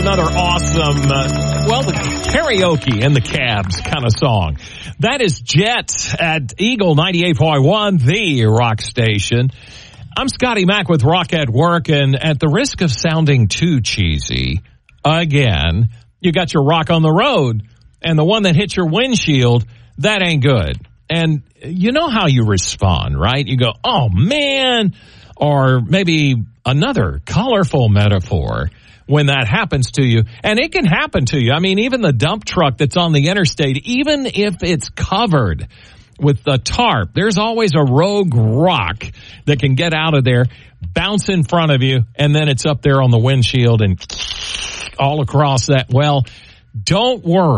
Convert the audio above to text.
another awesome, the karaoke in the cabs kind of song. That is Jet at Eagle 98.1, the rock station. I'm Scotty Mac with Rock at Work, and at the risk of sounding too cheesy, again, you got your rock on the road, and the one that hits your windshield, that ain't good. And you know how you respond, right? You go, oh, man, or maybe another colorful metaphor when that happens to you. And it can happen to you. I mean, even the dump truck that's on the interstate, even if it's covered with the tarp, there's always a rogue rock that can get out of there, bounce in front of you, and then it's up there on the windshield and all across that. Well, don't worry.